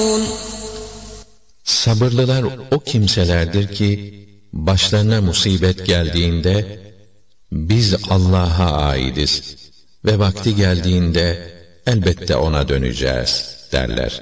Sabırlılar o kimselerdir ki, başlarına musibet geldiğinde, biz Allah'a aidiz ve vakti geldiğinde elbette O'na döneceğiz derler.